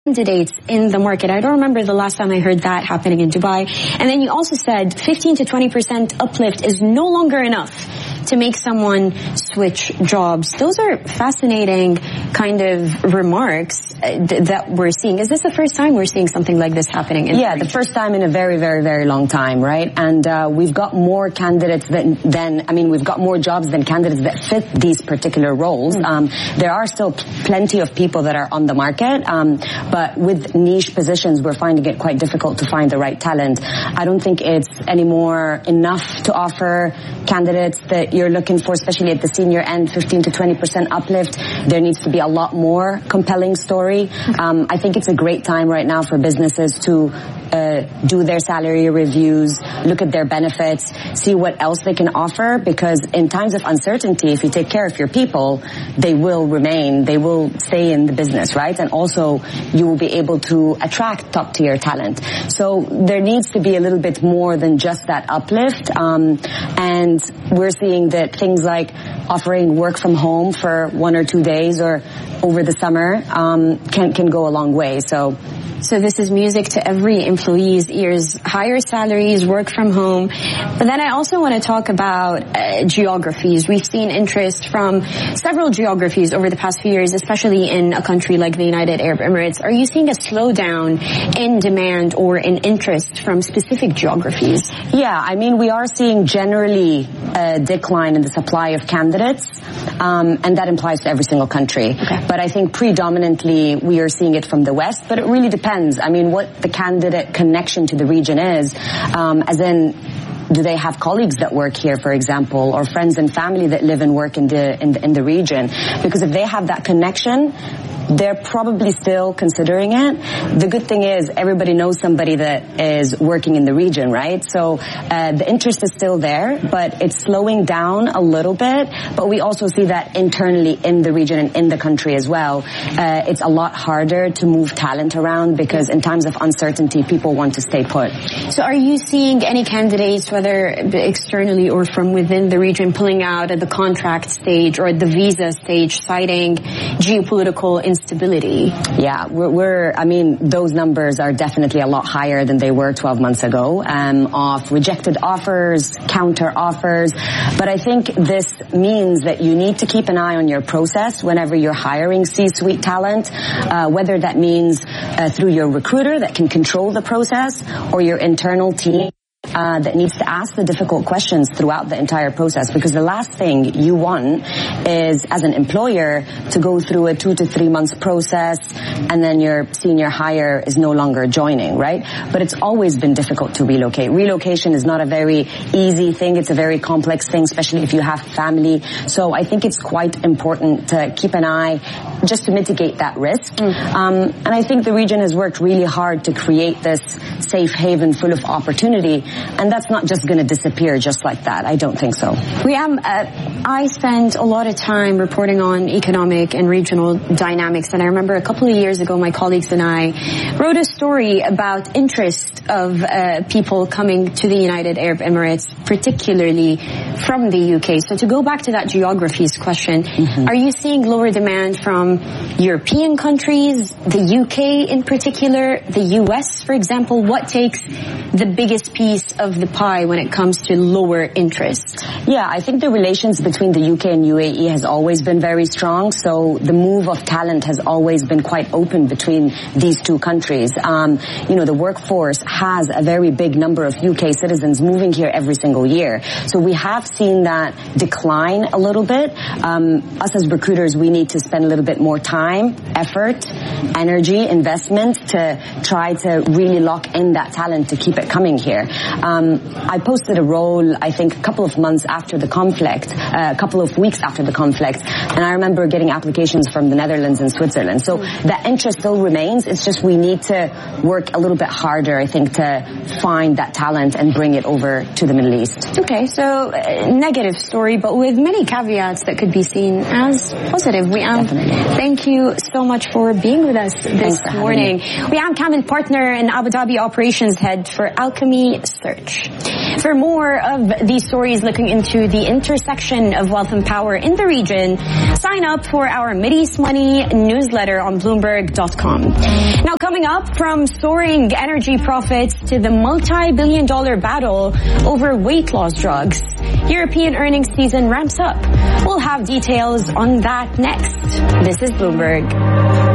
candidates in the market. I don't remember the last time I heard that happening in Dubai. And then you also said 15 to 20% uplift is no longer enough to make someone switch jobs. Those are fascinating kind of remarks that we're seeing. Is this the first time we're seeing something like this happening? Yeah, the first time in a very, very, very long time, right? And we've got more candidates we've got more jobs than candidates that fit these particular roles. There are still plenty of people that are on the market, but with niche positions, we're finding it quite difficult to find the right talent. I don't think it's anymore enough to offer candidates that you're looking for, especially at the senior end, 15 to 20% uplift. There needs to be a lot more compelling story. I think it's a great time right now for businesses to do their salary reviews, look at their benefits, see what else they can offer, because in times of uncertainty, if you take care of your people, they will remain, they will stay in the business, right? And also you will be able to attract top tier talent. So there needs to be a little bit more than just that uplift. And we're seeing that things like offering work from home for 1 or 2 days or over the summer can go a long way. So this is music to every employee's ears. Higher salaries, work from home. But then I also want to talk about geographies. We've seen interest from several geographies over the past few years, especially in a country like the United Arab Emirates. Are you seeing a slowdown in demand or in interest from specific geographies? Yeah, I mean, we are seeing generally a decline in the supply of candidates, and that applies to every single country. Okay. But I think predominantly we are seeing it from the West, but it really depends. I mean, what the candidate connection to the region is, as in, do they have colleagues that work here, for example, or friends and family that live and work in the region? Because if they have that connection, they're probably still considering it. The good thing is everybody knows somebody that is working in the region, right? So the interest is still there, but it's slowing down a little bit. But we also see that internally in the region and in the country as well. It's a lot harder to move talent around because in times of uncertainty, people want to stay put. So are you seeing any candidates, whether externally or from within the region, pulling out at the contract stage or at the visa stage, citing geopolitical instability? Yeah, those numbers are definitely a lot higher than they were 12 months ago, of rejected offers, counter offers. But I think this means that you need to keep an eye on your process whenever you're hiring C-suite talent, whether that means through your recruiter that can control the process or your internal team that needs to ask the difficult questions throughout the entire process, because the last thing you want is, as an employer, to go through a 2 to 3 months process and then your senior hire is no longer joining, right? But it's always been difficult to relocate. Relocation is not a very easy thing. It's a very complex thing, especially if you have family. So I think it's quite important to keep an eye just to mitigate that risk. And I think the region has worked really hard to create this safe haven full of opportunity. And that's not just going to disappear just like that. I don't think so. I spent a lot of time reporting on economic and regional dynamics. And I remember a couple of years ago, my colleagues and I wrote a story about interest of people coming to the United Arab Emirates, particularly from the UK. So to go back to that geographies question, are you seeing lower demand from European countries, the UK in particular, the US, for example? What takes the biggest piece of the pie when it comes to lower interest? Yeah, I think the relations between the UK and UAE has always been very strong. So the move of talent has always been quite open between these two countries. The workforce has a very big number of UK citizens moving here every single year. So we have seen that decline a little bit. Us as recruiters, we need to spend a little bit more time, effort, energy, investment to try to really lock in that talent to keep it coming here. I posted a role, I think, a couple of months after the conflict, a couple of weeks after the conflict, and I remember getting applications from the Netherlands and Switzerland. So that interest still remains. It's just we need to work a little bit harder, I think, to find that talent and bring it over to the Middle East. Okay, so negative story, but with many caveats that could be seen as positive. Definitely. Thank you so so much for being with us this morning. We have Kamil Partner and Abu Dhabi Operations Head for Alchemy Search. For more of these stories looking into the intersection of wealth and power in the region, sign up for our Mideast Money newsletter on Bloomberg.com. Now, coming up, from soaring energy profits to the multi-billion-dollar battle over weight loss drugs, European earnings season ramps up. We'll have details on that next. This is Bloomberg.